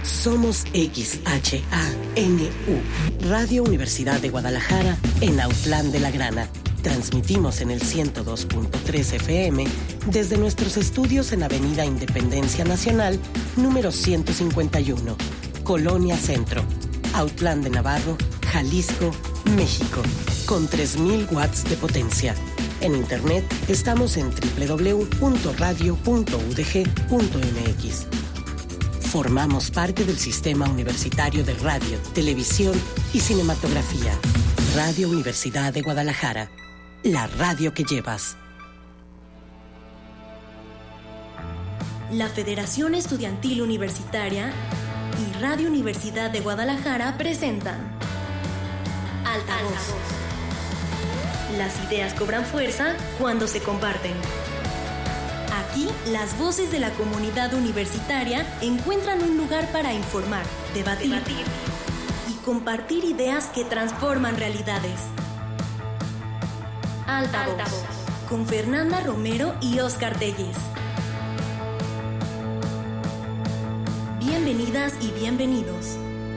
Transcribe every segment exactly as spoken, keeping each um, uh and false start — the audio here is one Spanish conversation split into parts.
Somos X H A N U, Radio Universidad de Guadalajara, en Autlán de la Grana. Transmitimos en el ciento dos punto tres F M desde nuestros estudios en Avenida Independencia Nacional, número ciento cincuenta y uno, Colonia Centro, Autlán de Navarro, Jalisco, México, con tres mil watts de potencia. En internet estamos en doble u doble u doble u punto radio punto u d g punto m x. Formamos parte del Sistema Universitario de Radio, Televisión y Cinematografía. Radio Universidad de Guadalajara, la radio que llevas. La Federación Estudiantil Universitaria y Radio Universidad de Guadalajara presentan Altavoz. Las ideas cobran fuerza cuando se comparten. Aquí, las voces de la comunidad universitaria encuentran un lugar para informar, debatir, debatir. y compartir ideas que transforman realidades. Altavoz, Altavoz, con Fernanda Romero y Óscar Telles. Bienvenidas y bienvenidos.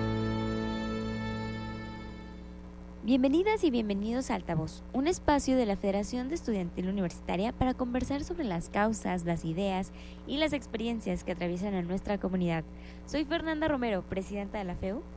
Bienvenidas y bienvenidos a Altavoz, un espacio de la Federación de Estudiantil Universitaria para conversar sobre las causas, las ideas y las experiencias que atraviesan a nuestra comunidad. Soy Fernanda Romero, presidenta de la F E U.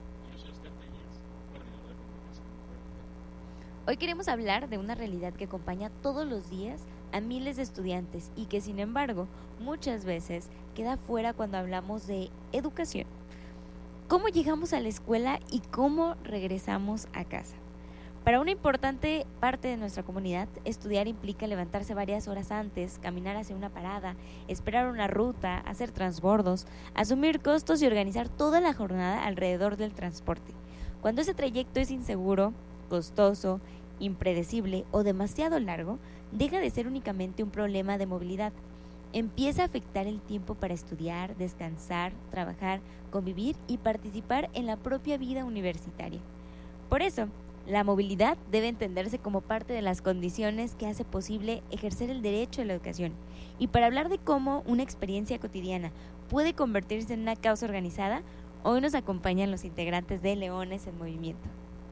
Hoy queremos hablar de una realidad que acompaña todos los días a miles de estudiantes y que, sin embargo, muchas veces queda fuera cuando hablamos de educación. ¿Cómo llegamos a la escuela y cómo regresamos a casa? Para una importante parte de nuestra comunidad, estudiar implica levantarse varias horas antes, caminar hacia una parada, esperar una ruta, hacer transbordos, asumir costos y organizar toda la jornada alrededor del transporte. Cuando ese trayecto es inseguro, costoso, impredecible o demasiado largo, deja de ser únicamente un problema de movilidad. Empieza a afectar el tiempo para estudiar, descansar, trabajar, convivir y participar en la propia vida universitaria. Por eso, la movilidad debe entenderse como parte de las condiciones que hace posible ejercer el derecho a la educación. Y para hablar de cómo una experiencia cotidiana puede convertirse en una causa organizada, hoy nos acompañan los integrantes de Leones en Movimiento.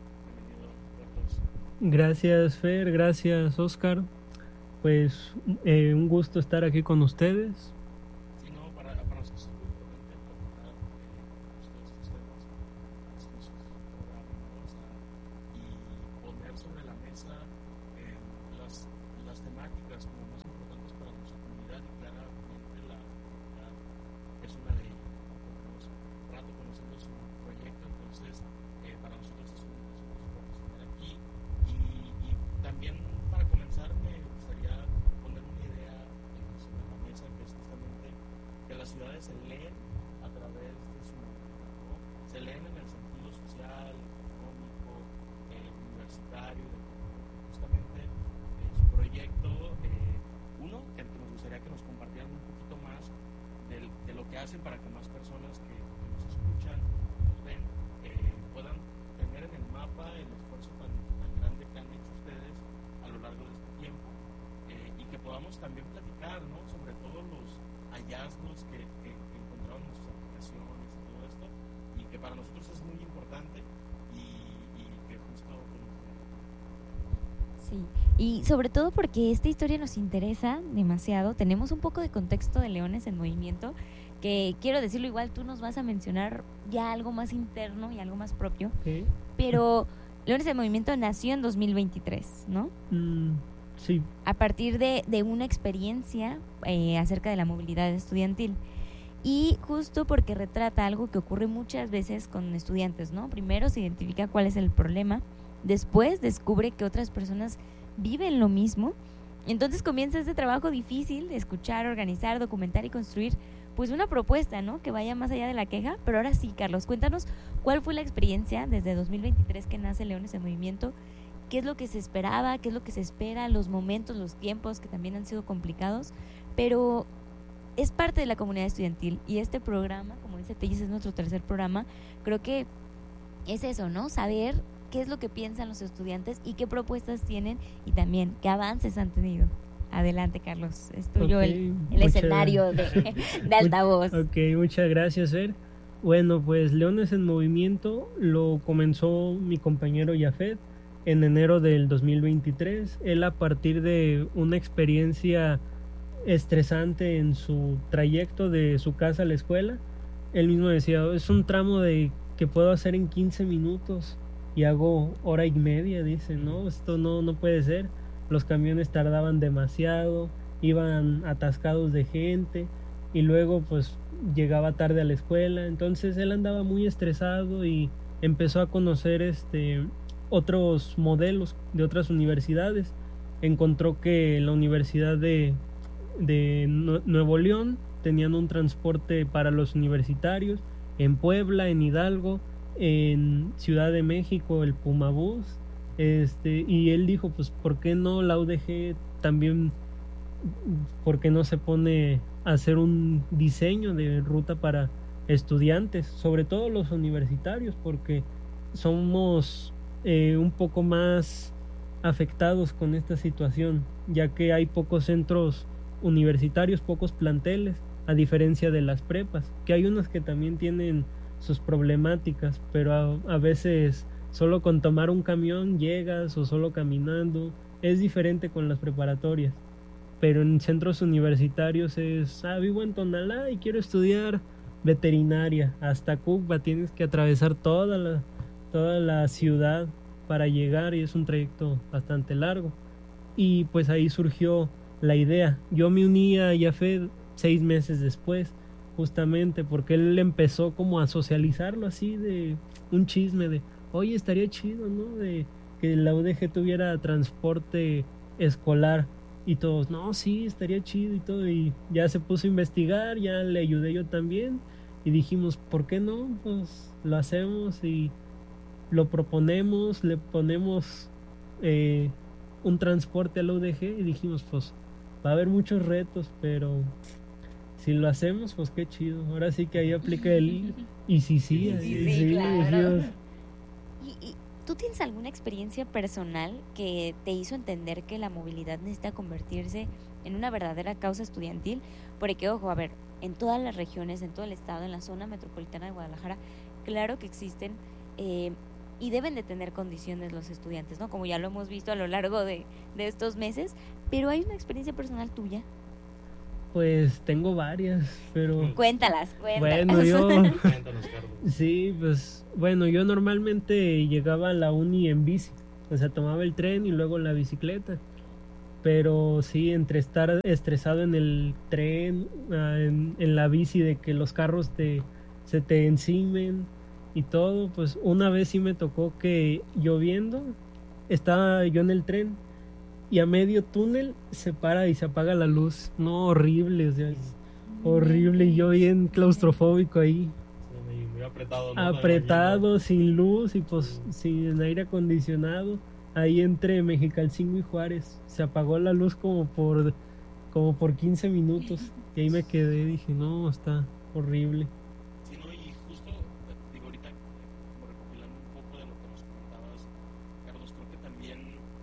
Gracias, Fer, gracias, Óscar. Pues eh, un gusto estar aquí con ustedes. Sí, no, para, para nosotros es muy importante platicar eh, estos temas, estos programas y poner sobre la mesa eh, las, las temáticas como más importantes para nuestra comunidad, y claramente la comunidad es una de ellas. Tenemos rato conociendo su proyecto, entonces eh, para nosotros es un gusto estar aquí. Y, y también, para comenzar, me gustaría poner una idea eh, sobre la mesa, que es justamente que las ciudades se leen a través de su movilidad, ¿no? Se leen en el sentido social, económico, eh, universitario, justamente eh, su proyecto. Eh, uno, que nos gustaría que nos compartieran un poquito más de, de lo que hacen para que más personas que, que nos escuchan, nos ven, eh, puedan tener en el mapa el esfuerzo tan, tan grande que han hecho ustedes a lo largo de este tiempo, eh, y que podamos también platicar, ¿no?, sobre todos los hallazgos que, que, que encontraron en sus aplicaciones y todo esto, y que para nosotros es muy importante y, y que justo... Sí, y sobre todo porque esta historia nos interesa demasiado. Tenemos un poco de contexto de Leones en Movimiento, que quiero decirlo, igual tú nos vas a mencionar ya algo más interno y algo más propio, ¿Sí? Pero Leones en Movimiento nació en dos mil veintitrés, ¿no? Mm, sí. A partir de, de una experiencia eh, acerca de la movilidad estudiantil. Y justo porque retrata algo que ocurre muchas veces con estudiantes, ¿no? Primero se identifica cuál es el problema, después descubre que otras personas viven lo mismo. Entonces comienza este trabajo difícil de escuchar, organizar, documentar y construir pues una propuesta, ¿no?, que vaya más allá de la queja. Pero ahora sí, Carlos, cuéntanos cuál fue la experiencia desde dos mil veintitrés que nace Leones en Movimiento, qué es lo que se esperaba, qué es lo que se espera, los momentos, los tiempos que también han sido complicados, pero es parte de la comunidad estudiantil y este programa, como dice Telles, es nuestro tercer programa. Creo que es eso, ¿no?, saber qué es lo que piensan los estudiantes y qué propuestas tienen y también qué avances han tenido. Adelante, Carlos, es tuyo okay, el, el mucha, escenario de, de Altavoz. Ok, muchas gracias, Fer. Bueno, pues Leones en Movimiento lo comenzó mi compañero Yafet en enero del dos mil veintitrés. Él, a partir de una experiencia estresante en su trayecto de su casa a la escuela, él mismo decía, es un tramo de que puedo hacer en quince minutos y hago hora y media. Dice, no, esto no, no puede ser. Los camiones tardaban demasiado, iban atascados de gente y luego pues llegaba tarde a la escuela. Entonces él andaba muy estresado y empezó a conocer este otros modelos de otras universidades. Encontró que la Universidad de, de Nuevo León tenían un transporte para los universitarios, en Puebla, en Hidalgo, en Ciudad de México el Pumabús, este, y él dijo, pues ¿por qué no la U D G también? ¿Por qué no se pone a hacer un diseño de ruta para estudiantes, sobre todo los universitarios, porque somos eh, un poco más afectados con esta situación, ya que hay pocos centros universitarios, pocos planteles, a diferencia de las prepas, que hay unas que también tienen sus problemáticas, pero a, a veces solo con tomar un camión llegas, o solo caminando. Es diferente con las preparatorias, pero en centros universitarios es, ah, vivo en Tonalá y quiero estudiar veterinaria, hasta Cuba tienes que atravesar toda la, toda la ciudad para llegar, y es un trayecto bastante largo. Y pues ahí surgió la idea. Yo me uní a Yafet seis meses después, justamente porque él empezó como a socializarlo así, de un chisme de, oye, estaría chido, ¿no? De que la U D G tuviera transporte escolar, y todos, no, sí, estaría chido y todo, y ya se puso a investigar, ya le ayudé yo también, y dijimos, ¿por qué no? Pues lo hacemos y lo proponemos, le ponemos eh, un transporte a la U D G, y dijimos, pues va a haber muchos retos, pero si lo hacemos, pues qué chido. Ahora sí que ahí aplica el y si sí, sí, sí, sí, sí, claro. ¿Y, y tú tienes alguna experiencia personal que te hizo entender que la movilidad necesita convertirse en una verdadera causa estudiantil? Porque, ojo, a ver, en todas las regiones, en todo el estado, en la zona metropolitana de Guadalajara, claro que existen eh, y deben de tener condiciones los estudiantes, ¿no? Como ya lo hemos visto a lo largo de, de estos meses, pero ¿hay una experiencia personal tuya? Pues tengo varias, pero... Cuéntalas, cuéntalas. Bueno, yo... Cuéntanos, Carlos. Sí, pues, bueno, yo normalmente llegaba a la uni en bici, o sea, tomaba el tren y luego la bicicleta. Pero sí, entre estar estresado en el tren, en, en la bici, de que los carros te, se te encimen y todo, pues una vez sí me tocó que lloviendo, estaba yo en el tren y a medio túnel se para y se apaga la luz. No, horrible, o sea, es horrible, y yo bien claustrofóbico ahí. Sí, muy apretado, ¿no? Apretado, sin luz y pues sí, sin aire acondicionado. Ahí entre Mexicalcingo y Juárez se apagó la luz como por como por quince minutos, y ahí me quedé, dije, no, está horrible. Sí, no, y justo, digo, ahorita como recopilando un poco de lo que nos comentabas, Carlos, creo que también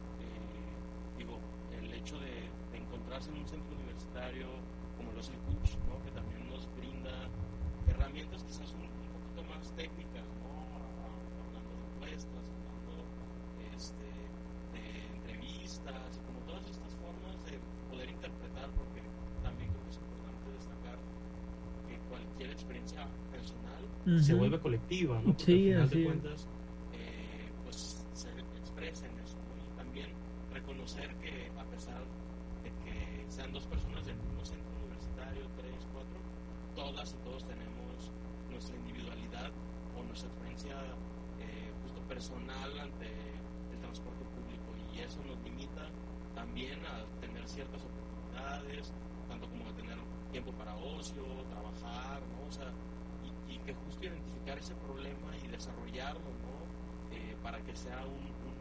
eh, digo, el hecho de, de encontrarse en un centro universitario como lo es el C U C H, ¿no? Que también nos brinda herramientas quizás un, un poquito más técnicas, ¿no? Hablando de encuestas, hablando este, de entrevistas, y como todas estas formas de poder interpretar, porque también creo que es importante destacar que cualquier experiencia personal uh-huh. se vuelve colectiva, ¿no? Porque sí, al final así de cuentas eh, pues se expresa en eso, ¿no? Y también reconocer que a pesar de que sean dos personas del mismo centro universitario, tres, cuatro, todas y todos tenemos nuestra individualidad o nuestra experiencia eh, justo personal ante el transporte público, y eso nos limita también a tener ciertas oportunidades, tanto como a tener tiempo para ocio, trabajar, ¿no? O sea, y, y que justo identificar ese problema y desarrollarlo, ¿no? Eh, para que sea un, un,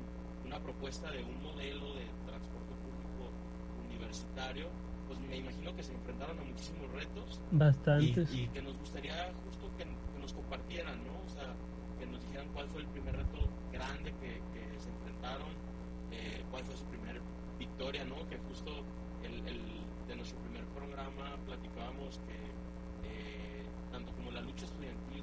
una propuesta de un modelo de transporte público universitario, pues me imagino que se enfrentaron a muchísimos retos. Bastantes. Y, y que nos gustaría justo que, que nos compartieran, ¿no? O sea, que nos dijeran cuál fue el primer reto grande que, que se enfrentaron, eh, cuál fue su primer victoria, ¿no? Que justo el, el de nuestro primer programa platicábamos que eh, tanto como la lucha estudiantil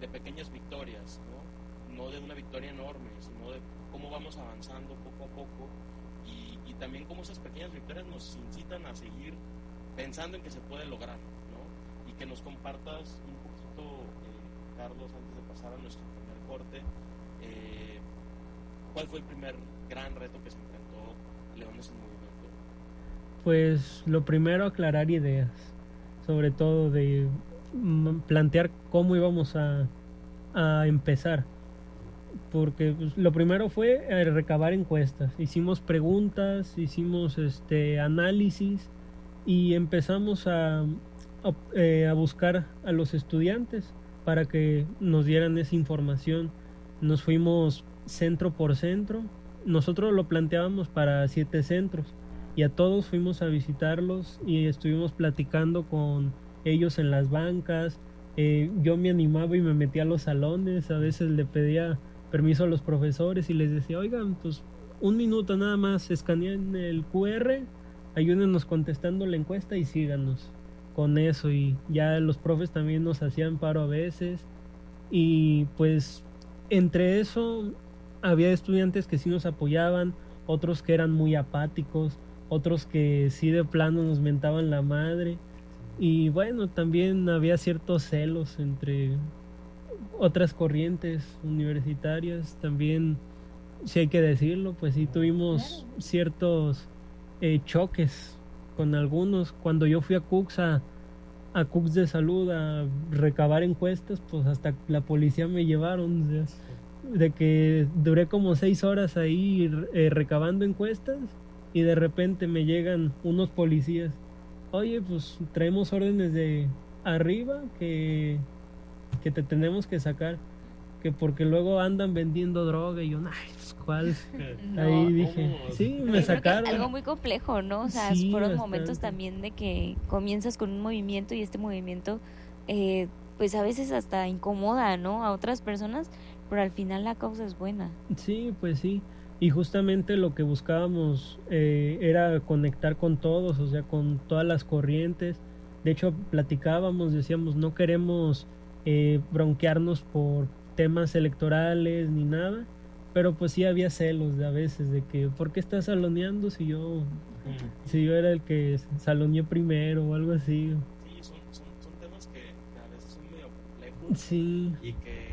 de pequeñas victorias, ¿no? No de una victoria enorme, sino de cómo vamos avanzando poco a poco y, y también cómo esas pequeñas victorias nos incitan a seguir pensando en que se puede lograr, ¿no? Y que nos compartas un poquito, eh, Carlos, antes de pasar a nuestro primer corte, eh, ¿cuál fue el primer gran reto que se enfrentó Leones en Movimiento? Pues lo primero, aclarar ideas, sobre todo de mm, plantear cómo íbamos a, a empezar, porque pues, lo primero fue eh, recabar encuestas, hicimos preguntas, hicimos este análisis y empezamos a, a, eh, a buscar a los estudiantes para que nos dieran esa información. Nos fuimos centro por centro, nosotros lo planteábamos para siete centros y a todos fuimos a visitarlos y estuvimos platicando con ellos en las bancas. Eh, yo me animaba y me metía a los salones, a veces le pedía permiso a los profesores y les decía, oigan, pues un minuto nada más, escanean el cu erre, ayúdenos contestando la encuesta y síganos con eso. Y ya los profes también nos hacían paro a veces y pues entre eso había estudiantes que sí nos apoyaban, otros que eran muy apáticos, otros que sí de plano nos mentaban la madre y bueno, también había ciertos celos entre otras corrientes universitarias también, si hay que decirlo, pues sí tuvimos claro. ciertos eh, choques con algunos. Cuando yo fui a Cux a, a Cux de salud a recabar encuestas, pues hasta la policía me llevaron, o sea, de que duré como seis horas ahí eh, recabando encuestas y de repente me llegan unos policías, oye, pues traemos órdenes de arriba que, que te tenemos que sacar, que porque luego andan vendiendo droga y yo, ay, pues cuál. No, ahí dije, ¿cómo? Sí, me sacaron. Algo muy complejo, ¿no? O sea, sí, fueron bastante. Momentos también de que comienzas con un movimiento y este movimiento, eh, pues a veces hasta incomoda, ¿no? A otras personas, pero al final la causa es buena. Sí, pues sí. Y justamente lo que buscábamos eh, era conectar con todos, o sea, con todas las corrientes. De hecho, platicábamos, decíamos, no queremos eh, bronquearnos por temas electorales ni nada, pero pues sí había celos de a veces de que, ¿por qué estás saloneando si yo, mm. si yo era el que saloneé primero o algo así? Sí, son, son, son temas que, que a veces son medio complejos sí. y que